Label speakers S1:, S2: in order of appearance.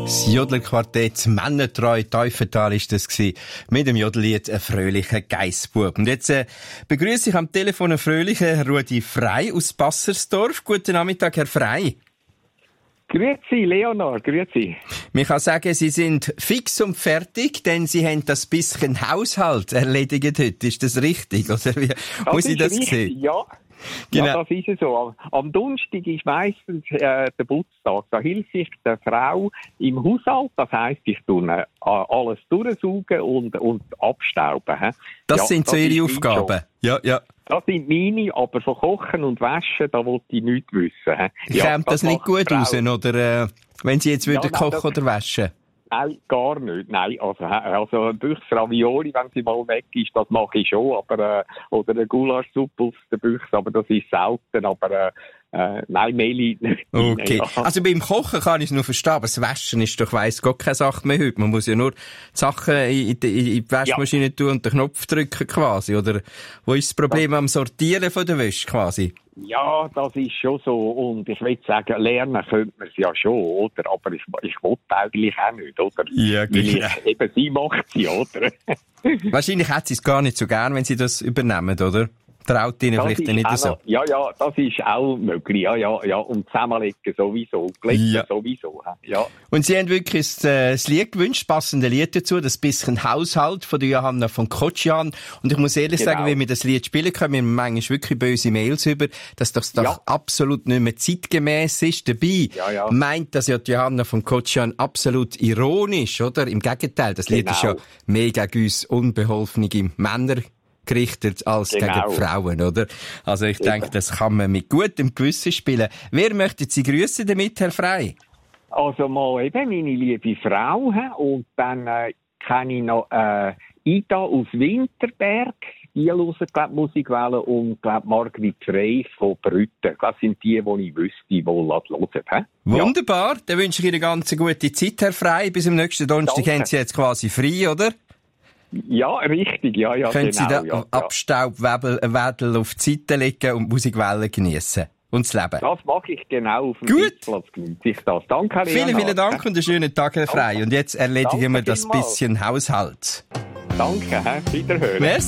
S1: Das Jodelquartett Männertreu Teufental ist das gewesen, mit dem Jodellied «Ein fröhlicher Geissbub». Und jetzt begrüße ich am Telefon einen fröhlichen Rudi Frey aus Bassersdorf. Guten Nachmittag, Herr Frey.
S2: Grüezi, Leonard, grüezi.
S1: Man kann sagen, Sie sind fix und fertig, denn Sie haben das bisschen Haushalt erledigt heute. Ist das richtig? Oder wie muss ich das sehen?
S2: Ja. Genau. Ja, das ist es so. Am Donnerstag ist meistens der Putztag. Da hilft ich der Frau im Haushalt. Das heisst, ich tue alles durchsaugen und abstauben.
S1: Das sind so Ihre Aufgaben? Ja.
S2: Das sind meine, aber von Kochen und Waschen, da wollte ich nichts wissen.
S1: Kommt das nicht gut raus, oder wenn Sie jetzt kochen oder waschen?
S2: Nein, gar nicht. Nein, also Büchs Ravioli, wenn sie mal weg ist, das mache ich schon, aber oder eine Gulaschsuppe aus der Büchs, aber das ist selten, aber nein, Meli nicht.
S1: Okay. Also beim Kochen kann ich es nur verstehen, aber das Waschen ist doch weiss Gott keine Sache mehr heute. Man muss ja nur die Sachen in die Waschmaschine tun und den Knopf drücken quasi, oder wo ist das Problem am Sortieren von der Wäsche quasi?
S2: Ja, das ist schon so. Und ich will sagen, lernen könnte man es ja schon, oder? Aber ich will eigentlich auch nicht, oder?
S1: Ja, genau.
S2: Eben sie macht sie, oder?
S1: Wahrscheinlich hat sie es gar nicht so gern, wenn sie das übernehmen, oder? Traut ihnen vielleicht nicht so.
S2: Ja, das ist auch möglich. Ja. Und zusammenlegen sowieso. Glätten sowieso. Ja.
S1: Und Sie haben wirklich das Lied gewünscht, passende Lied dazu, das bisschen Haushalt von der Johanna von Kocian. Und ich muss ehrlich sagen, wenn wir das Lied spielen, kommen wir manchmal wirklich böse Mails über, dass das doch absolut nicht mehr zeitgemäß ist. Dabei meint das ja die Johanna von Kocian absolut ironisch, oder? Im Gegenteil, das Lied ist ja mega güss unbeholfene Männer gerichtet als gegen die Frauen, oder? Also ich denke, das kann man mit gutem Gewissen spielen. Wer möchte Sie grüßen damit, Herr Frey?
S2: Also mal eben meine liebe Frau, und dann kenne ich noch Ida aus Winterberg, die hören, glaube Musikwelle, und glaube Margrit Frey von Brütten. Das sind die ich wüsste, die hören.
S1: Wunderbar, dann wünsche ich Ihnen ganz eine gute Zeit, Herr Frey. Bis am nächsten Donnerstag haben Sie jetzt quasi frei, oder?
S2: Ja, richtig, ja,
S1: können
S2: genau.
S1: Sie den Abstaubwedel auf die Seite legen und Musikwellen geniessen und das Leben?
S2: Das mache ich genau auf dem Sitzplatz. Genieße ich das. Danke, Leonard.
S1: Vielen Dank und einen schönen Tag, Herr Frey. Und jetzt erledigen wir das bisschen Haushalt.
S2: Danke, wiederhören.